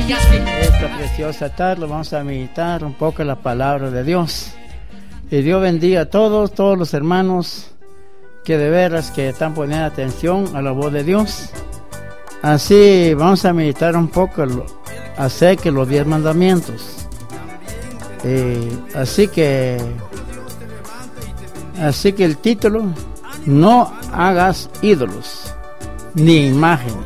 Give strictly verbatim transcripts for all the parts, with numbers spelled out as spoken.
Esta preciosa tarde vamos a meditar un poco la palabra de Dios. Y Dios bendiga a todos, todos los hermanos que de veras que están poniendo atención a la voz de Dios. Así vamos a meditar un poco acerca de los diez mandamientos. Eh, así que así que el título: no hagas ídolos ni imágenes.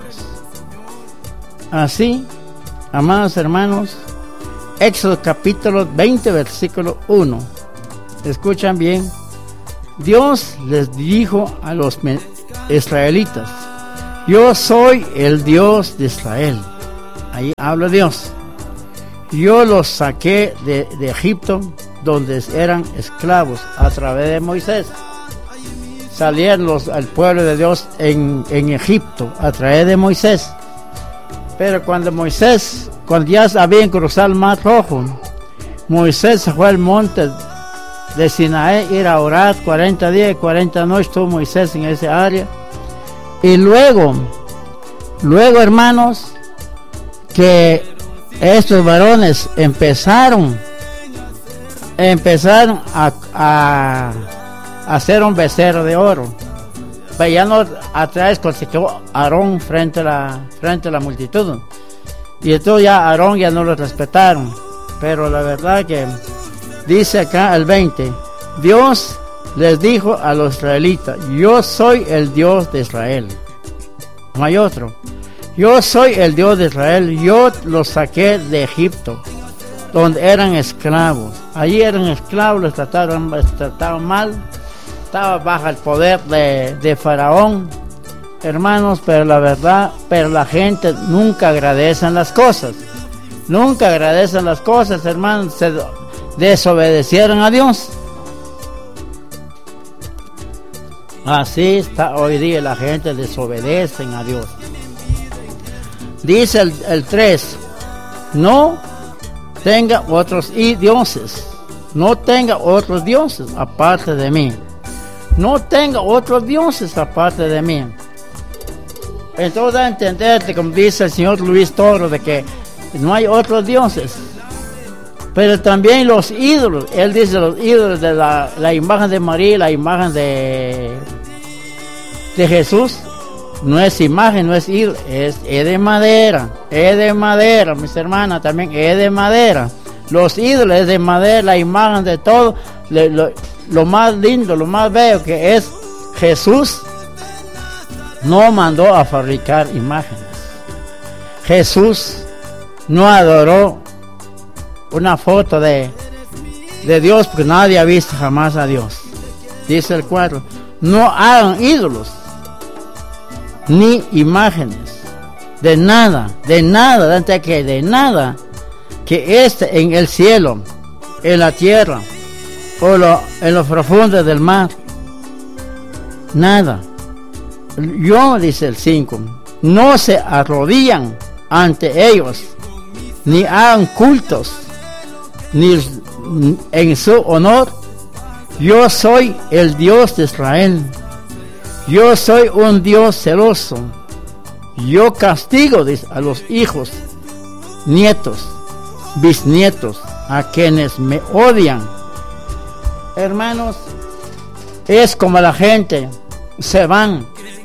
Así, amados hermanos, Éxodo capítulo veinte, versículo uno. Escuchan bien. Dios les dijo a los israelitas: yo soy el Dios de Israel. Ahí habla Dios. Yo los saqué de, de Egipto, donde eran esclavos, a través de Moisés. Salieron los, al pueblo de Dios en, en Egipto, a través de Moisés. Pero cuando Moisés, cuando ya habían cruzado el Mar Rojo, Moisés se fue al monte de Sinaí, ir a orar cuarenta días y cuarenta noches, estuvo Moisés en esa área. Y luego, luego hermanos, que estos varones empezaron, empezaron a, a, a hacer un becerro de oro. Ya no atrás se quedó Aarón frente a la frente a la multitud, y entonces ya Aarón ya no lo respetaron. Pero la verdad que dice acá el veinte: Dios les dijo a los israelitas: yo soy el Dios de Israel. No hay otro. Yo soy el Dios de Israel. Yo los saqué de Egipto, donde eran esclavos. Allí eran esclavos, los trataron, les trataron mal. Estaba bajo el poder de, de Faraón, hermanos, pero la verdad, pero la gente nunca agradecen las cosas, nunca agradecen las cosas, hermanos, se desobedecieron a Dios. Así está hoy día, la gente desobedece a Dios. Dice el, el tres, no tenga otros dioses, no tenga otros dioses aparte de mí. No tenga otros dioses aparte de mí. Entonces da a entender, como dice el señor Luis Toro, de que no hay otros dioses. Pero también los ídolos, él dice los ídolos de la, la imagen de María, la imagen de, de Jesús, no es imagen, no es ídolo, es, es de madera, es de madera, mis hermanas, también es de madera. Los ídolos es de madera, la imagen de todo, le, lo, lo más lindo, lo más bello que es Jesús, no mandó a fabricar imágenes. Jesús no adoró una foto de, de Dios, porque nadie ha visto jamás a Dios. Dice el cuatro, no hagan ídolos ni imágenes de nada, de nada, de que de nada que esté en el cielo, en la tierra o lo, en los profundos del mar. Nada. Yo, dice el cinco, no se arrodillan ante ellos, ni hagan cultos, ni en su honor. Yo soy el Dios de Israel. Yo soy un Dios celoso. Yo castigo, dice, a los hijos, nietos, bisnietos, a quienes me odian. Hermanos, es como la gente se van,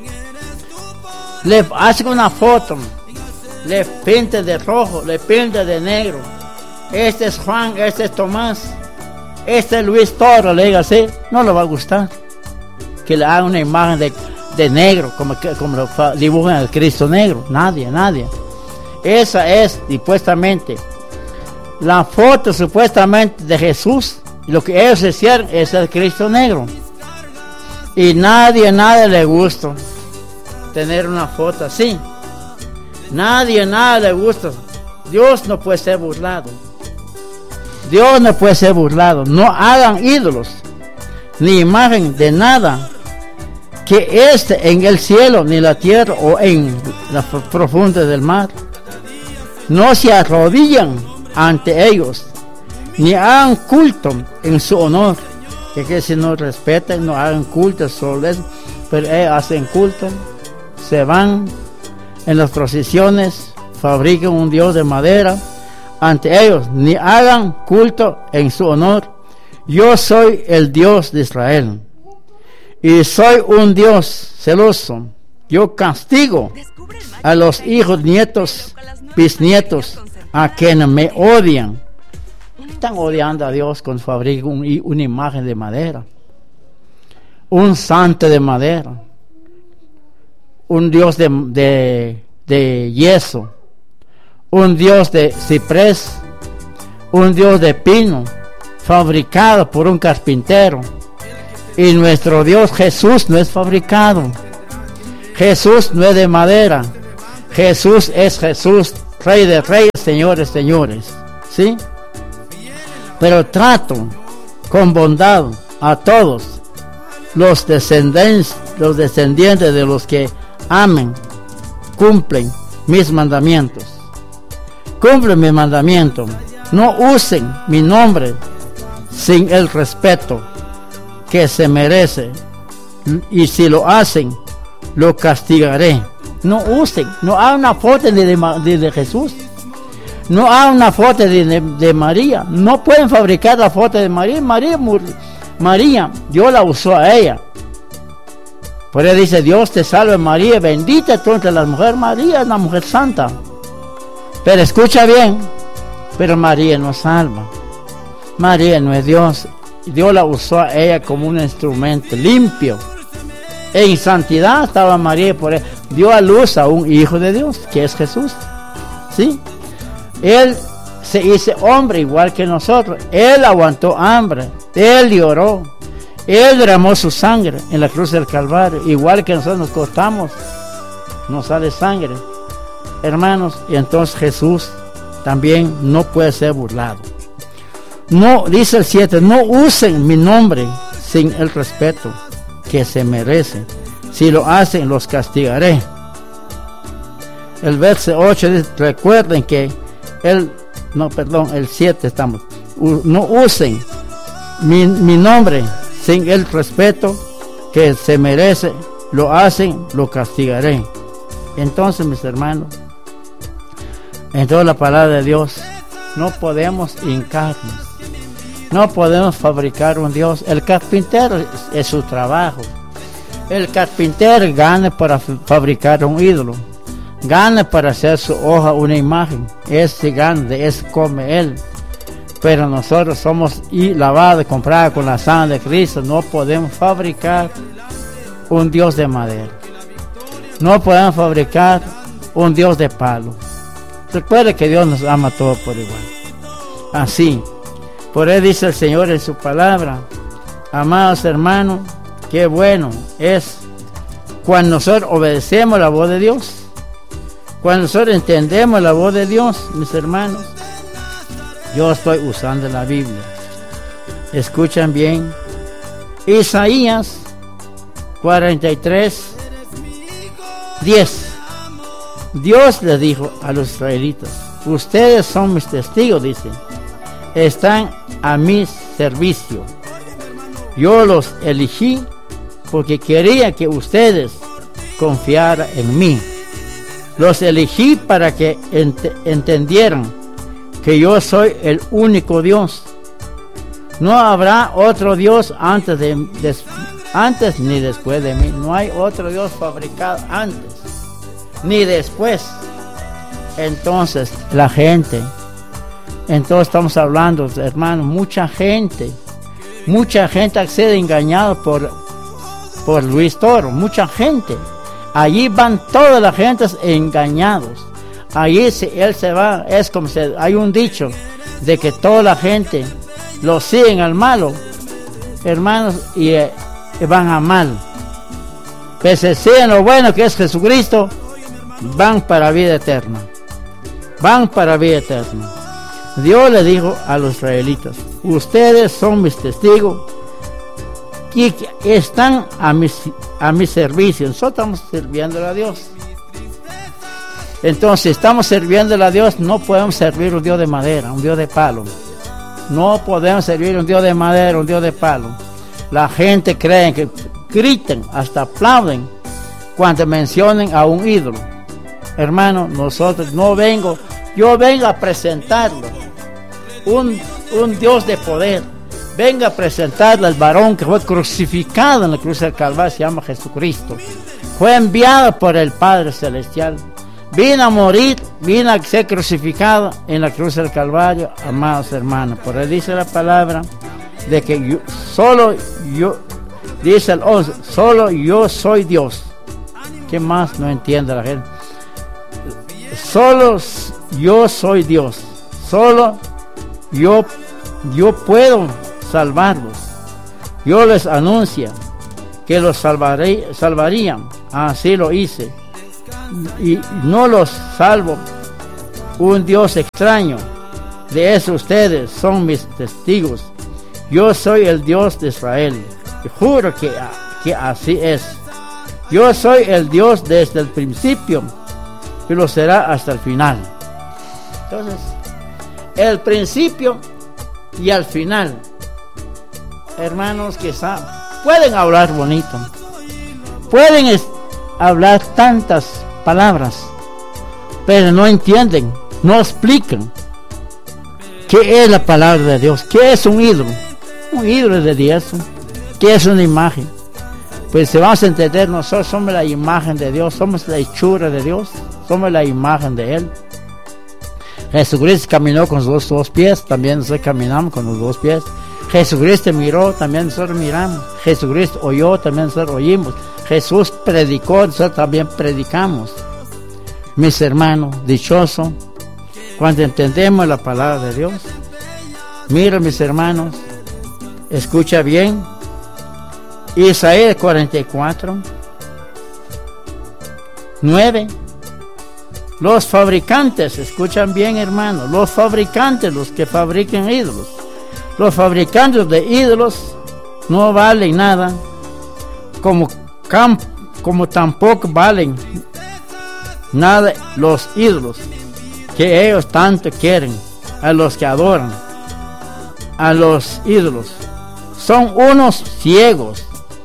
le hacen una foto, le pinta de rojo, le pinta de negro. Este es Juan, este es Tomás, este es Luis Toro, le diga así, no le va a gustar que le hagan una imagen de, de negro, como, como lo dibujan al Cristo negro. Nadie, nadie. Esa es supuestamente la foto supuestamente de Jesús. Lo que ellos hicieron es el Cristo negro. Y nadie, nadie le gusta tener una foto así. Nadie, nada le gusta. Dios no puede ser burlado. Dios no puede ser burlado. No hagan ídolos ni imagen de nada que esté en el cielo, ni la tierra o en las profundidades del mar. No se arrodillan ante ellos, ni hagan culto en su honor. Que, que si no respeten, no hagan culto sobre eso, pero ellos hacen culto, se van en las procesiones, fabriquen un Dios de madera ante ellos, ni hagan culto en su honor. Yo soy el Dios de Israel, y soy un Dios celoso. Yo castigo a los hijos, nietos, bisnietos, a quienes me odian. Están odiando a Dios con fabricar un, una imagen de madera, un santo de madera, un Dios de, de, de yeso, un Dios de ciprés, un Dios de pino, fabricado por un carpintero. Y nuestro Dios Jesús no es fabricado. Jesús no es de madera. Jesús es Jesús, Rey de Reyes, Señores, Señores. ¿Sí? Pero trato con bondad a todos los descendientes, los descendientes de los que amen, cumplen mis mandamientos. Cumplen mis mandamientos. No usen mi nombre sin el respeto que se merece, y si lo hacen, lo castigaré. No usen, no hagan una foto de, de, de Jesús, no hagan una foto de, de, de María. No pueden fabricar la foto de María. María, María, Dios la usó a ella. Por eso dice: Dios te salve María, bendita tú entre las mujeres. María es una mujer santa. Pero escucha bien, pero María no salva. María no es Dios. Dios la usó a ella como un instrumento limpio. En santidad estaba María, por él dio a luz a un hijo de Dios, que es Jesús. ¿Sí? Él se hizo hombre igual que nosotros. Él aguantó hambre. Él lloró. Él derramó su sangre en la cruz del Calvario. Igual que nosotros nos cortamos, nos sale sangre, hermanos. Y entonces Jesús también no puede ser burlado. No, dice el siete, no usen mi nombre sin el respeto que se merece. Si lo hacen, los castigaré. El verso ocho dice: recuerden que el, no, perdón, el siete estamos. No usen mi, mi nombre sin el respeto que se merece. Lo hacen, lo castigaré. Entonces, mis hermanos, en toda la palabra de Dios, no podemos hincarnos. No podemos fabricar un Dios. El carpintero es, es su trabajo. El carpintero gana para fabricar un ídolo. Gana para hacer su hoja una imagen. Ese gana, es come él. Pero nosotros somos y lavados y comprados con la sangre de Cristo. No podemos fabricar un Dios de madera. No podemos fabricar un Dios de palo. Recuerde que Dios nos ama todo por igual. Así. Por eso dice el Señor en su palabra: amados hermanos, qué bueno es cuando nosotros obedecemos la voz de Dios, cuando nosotros entendemos la voz de Dios, mis hermanos. Yo estoy usando la Biblia. Escuchan bien. Isaías cuarenta y tres, diez. Dios le dijo a los israelitas: ustedes son mis testigos, dice. Están a mi servicio. Yo los elegí porque quería que ustedes confiaran en mí. Los elegí para que ent- entendieran que yo soy el único Dios. No habrá otro Dios antes, de, des, antes ni después de mí. No hay otro Dios fabricado antes ni después. Entonces la gente, entonces estamos hablando, hermanos, mucha gente, mucha gente accede engañada por, por Luis Toro, mucha gente. Allí van toda la gente engañados. Allí se, él se va, es como si hay un dicho de que toda la gente lo siguen al malo, hermanos, y, eh, y van a mal. Que se siguen lo bueno que es Jesucristo, van para vida eterna. Van para vida eterna. Dios le dijo a los israelitas: ustedes son mis testigos y están a mi, a mi servicio. Nosotros estamos sirviendo a Dios. Entonces, si estamos sirviendo a Dios, no podemos servir un Dios de madera, un Dios de palo. No podemos servir un Dios de madera, un Dios de palo. La gente cree que gritan, hasta aplauden cuando mencionen a un ídolo. hermano, nosotros no vengo, yo vengo a presentarlo, un, un Dios de poder, venga a presentarle al varón que fue crucificado en la cruz del Calvario, se llama Jesucristo, fue enviado por el Padre Celestial, vino a morir, vino a ser crucificado en la cruz del Calvario, amados hermanos. Por ahí dice la palabra de que yo, solo yo, dice el once, solo yo soy Dios. ¿Qué más no entiende la gente? Solo yo soy Dios, solo yo, yo puedo salvarlos. Yo les anuncio que los salvaré, salvarían, así lo hice. Y no los salvo un Dios extraño. De eso ustedes son mis testigos. Yo soy el Dios de Israel. Y juro que, que así es. Yo soy el Dios desde el principio y lo será hasta el final. Entonces, el principio y el final, hermanos, que saben, pueden hablar bonito, pueden es, hablar tantas palabras, pero no entienden, no explican qué es la palabra de Dios, qué es un ídolo. Un ídolo de Dios, qué es una imagen. Pues si vamos a entender, nosotros somos la imagen de Dios, somos la hechura de Dios, somos la imagen de Él. Jesucristo caminó con los dos pies, también nosotros caminamos con los dos pies. Jesucristo miró, también nosotros miramos. Jesucristo oyó, también nosotros oímos. Jesús predicó, nosotros también predicamos. Mis hermanos, dichoso cuando entendemos la palabra de Dios. Mira, mis hermanos, escucha bien. Isaías cuarenta y cuatro, nueve. Los fabricantes, escuchan bien, hermanos, los fabricantes, los que fabrican ídolos, los fabricantes de ídolos no valen nada, como, camp, como tampoco valen nada los ídolos que ellos tanto quieren, a los que adoran a los ídolos. Son unos ciegos.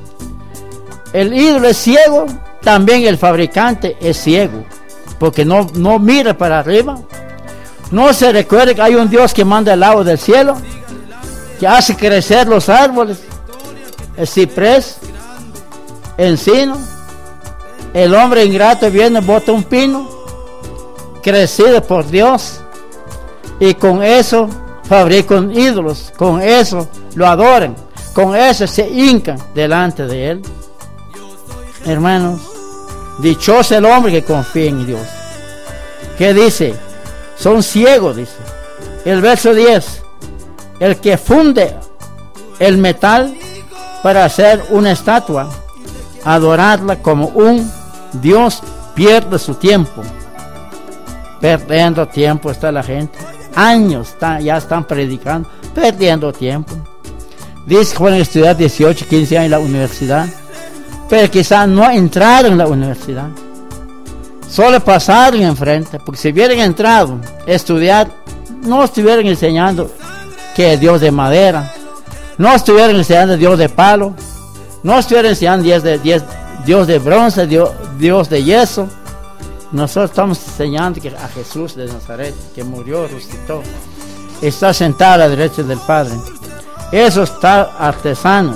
El ídolo es ciego, también el fabricante es ciego, porque no, no mira para arriba. No se recuerda que hay un Dios que manda el agua del cielo, que hace crecer los árboles, el ciprés, encino. El hombre ingrato viene, bota un pino, crecido por Dios, y con eso fabrican ídolos, con eso lo adoran, con eso se hincan delante de Él. Hermanos, dichoso el hombre que confía en Dios. ¿Qué dice? Son ciegos, dice. El verso diez. El que funde el metal para hacer una estatua, adorarla como un Dios, pierde su tiempo. Perdiendo tiempo está la gente. Años está, ya están predicando, perdiendo tiempo. Dice que pueden estudiar dieciocho, quince años en la universidad, pero quizás no entraron en la universidad, solo pasaron enfrente, porque si hubieran entrado a estudiar, no estuvieran enseñando que es Dios de madera, no estuvieran enseñando Dios de palo, no estuvieran enseñando Dios de, Dios, Dios de bronce, Dios, Dios de yeso. Nosotros estamos enseñando que a Jesús de Nazaret, que murió, resucitó, está sentado a la derecha del Padre. Esos artesanos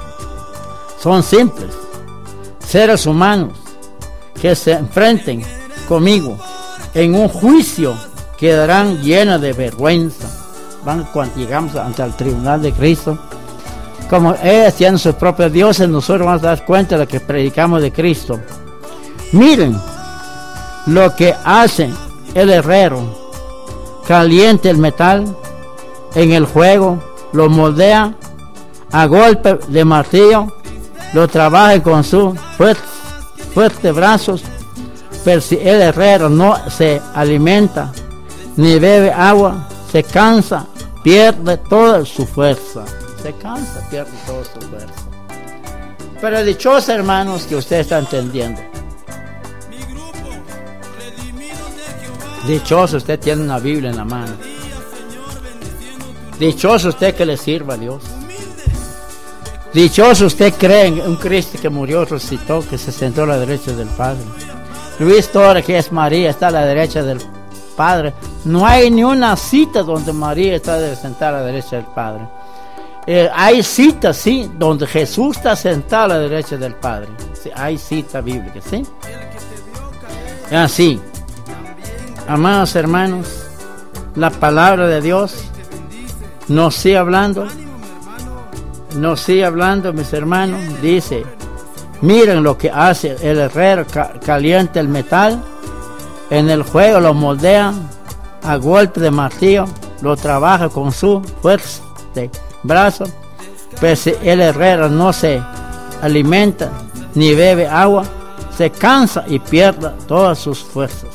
son simples seres humanos que se enfrenten conmigo en un juicio, quedarán llenos de vergüenza. Van cuando llegamos ante el tribunal de Cristo, como ellos tienen sus propios dioses, nosotros vamos a dar cuenta de lo que predicamos de Cristo. Miren lo que hace el herrero: caliente el metal en el fuego, lo moldea a golpe de martillo, lo trabaja con sus fuertes, fuertes brazos, pero si el herrero no se alimenta ni bebe agua, se cansa, pierde toda su fuerza. Se cansa, pierde toda su fuerza. Pero dichosos, hermanos, que usted está entendiendo. Dichoso usted tiene una Biblia en la mano. Dichoso usted que le sirva a Dios. Dichoso usted cree en un Cristo que murió, resucitó, que se sentó a la derecha del Padre. Luis Torres, que es María, está a la derecha del Padre. No hay ni una cita donde María está sentada a la derecha del Padre. Eh, hay citas, sí, donde Jesús está sentado a la derecha del Padre. Sí, hay cita bíblica, ¿sí? Así, amados hermanos, la palabra de Dios nos sigue hablando, nos sigue hablando, mis hermanos. Dice: miren lo que hace el herrero, ca- calienta el metal, en el fuego lo moldea a golpe de martillo, lo trabaja con su fuerza de brazo, pues si el herrero no se alimenta ni bebe agua, se cansa y pierde todas sus fuerzas.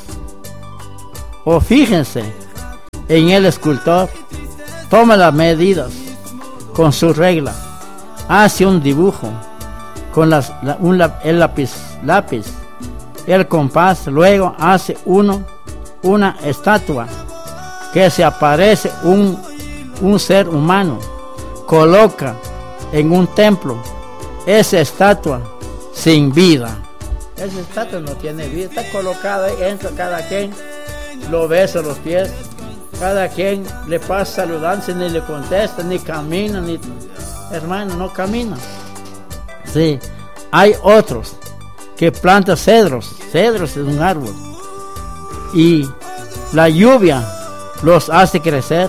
O fíjense en el escultor, toma las medidas con su regla, hace un dibujo con las, la, un, el lápiz, lápiz, el compás, luego hace uno, una estatua que se aparece un, un ser humano, coloca en un templo esa estatua sin vida. Esa estatua no tiene vida, está colocada ahí, entra cada quien, lo besa los pies, cada quien le pasa saludando, ni le contesta, ni camina, ni hermano, no camina. Sí, hay otros que plantan cedros, cedros es un árbol, y la lluvia los hace crecer.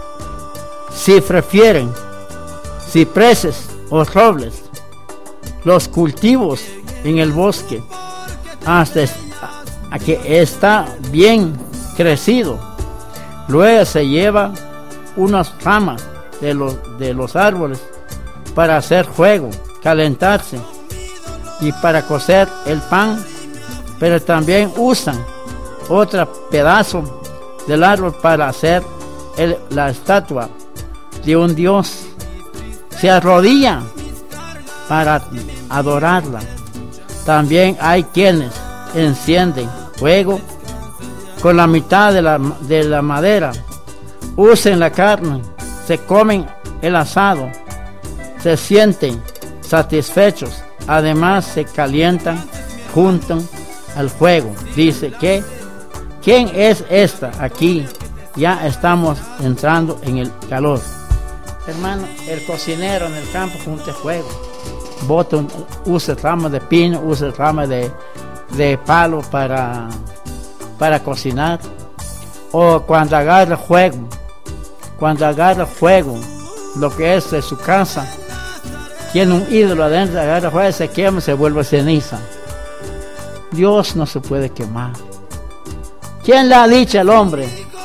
Si prefieren cipreses o robles, los cultivos en el bosque, hasta a que está bien crecido, luego se lleva unas ramas de los, de los árboles para hacer fuego, calentarse y para cocer el pan, pero también usan otro pedazo del árbol para hacer el, la estatua de un dios. Se arrodillan para adorarla. También hay quienes encienden fuego con la mitad de la, de la madera, usan la carne, se comen el asado, se sienten satisfechos, además se calientan, juntan al fuego. Dice que, ¿quién es esta aquí? Ya estamos entrando en el calor. Hermano, el cocinero en el campo junta fuego, bota un, usa ramas de pino, usa ramas de, de palo para, para cocinar. O cuando agarra fuego, cuando agarra fuego, lo que es de su casa, tiene un ídolo adentro, agarra fuego, se quema, se vuelve ceniza. Dios no se puede quemar. ¿Quién le ha dicho al hombre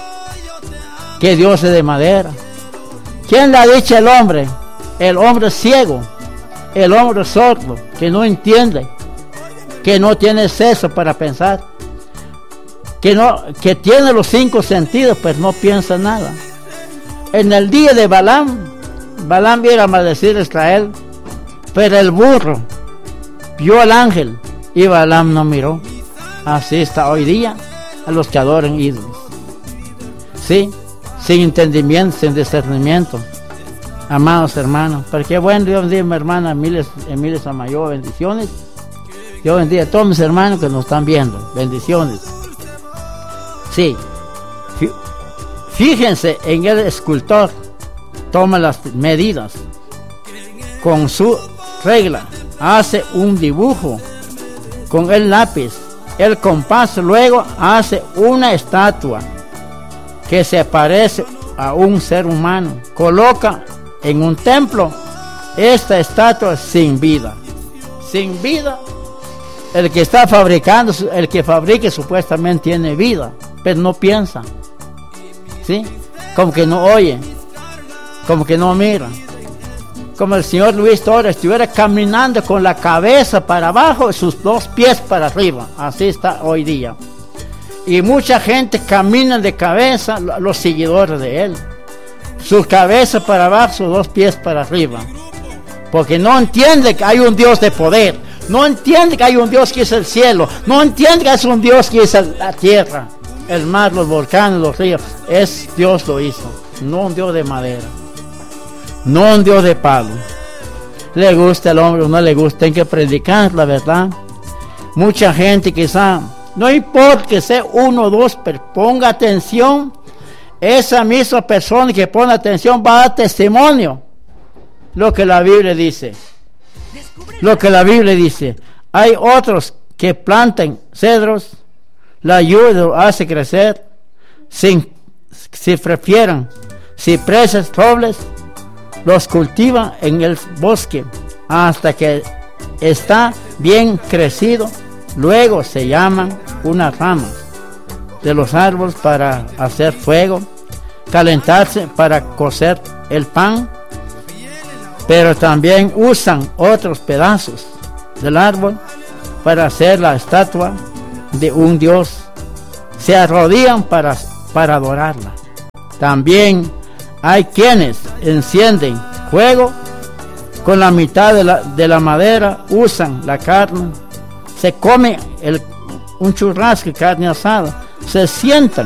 que Dios es de madera? ¿Quién le ha dicho al hombre? El hombre ciego, el hombre sordo, que no entiende, que no tiene seso para pensar, que, no, que tiene los cinco sentidos, pero no piensa nada. En el día de Balaam, Balaam viene a maldecir a Israel, pero el burro vio al ángel y Balaam no miró. Así está hoy día a los que adoran ídolos. Sí, sin entendimiento, sin discernimiento. Amados hermanos, porque bueno, Dios bendiga a mi hermana Emilia, Emilia Samayoa, bendiciones. Dios bendiga a todos mis hermanos que nos están viendo, bendiciones. Sí, fíjense en el escultor, toma las medidas con su regla, hace un dibujo con el lápiz, el compás, luego hace una estatua que se parece a un ser humano, coloca en un templo esta estatua sin vida. Sin vida, el que está fabricando, el que fabrique supuestamente tiene vida, pero no piensa, ¿sí? Como que no oye, como que no mira. Como el señor Luis Torres estuviera caminando con la cabeza para abajo y sus dos pies para arriba. Así está hoy día. Y mucha gente camina de cabeza, los seguidores de él. Su cabeza para abajo, sus dos pies para arriba. Porque no entiende que hay un Dios de poder. No entiende que hay un Dios que es el cielo. No entiende que es un Dios que es la tierra, el mar, los volcanes, los ríos. Es Dios lo hizo. No un Dios de madera. No un Dios de palo. Le gusta al hombre o no le gusta, hay que predicar la verdad. Mucha gente quizá No importa que sea uno o dos, pero ponga atención. Esa misma persona que pone atención va a dar testimonio. Lo que la Biblia dice. Lo que la Biblia dice. Hay otros que plantan cedros, la lluvia hace crecer, sin, si prefieran cipreses, robles, los cultivan en el bosque hasta que está bien crecido. Luego se llaman unas ramas de los árboles para hacer fuego, calentarse para cocer el pan, pero también usan otros pedazos del árbol para hacer la estatua de un dios. Se arrodillan para, para adorarla. También hay quienes encienden fuego con la mitad de la, de la madera, usan la carne, se come el, un churrasco, carne asada, se sientan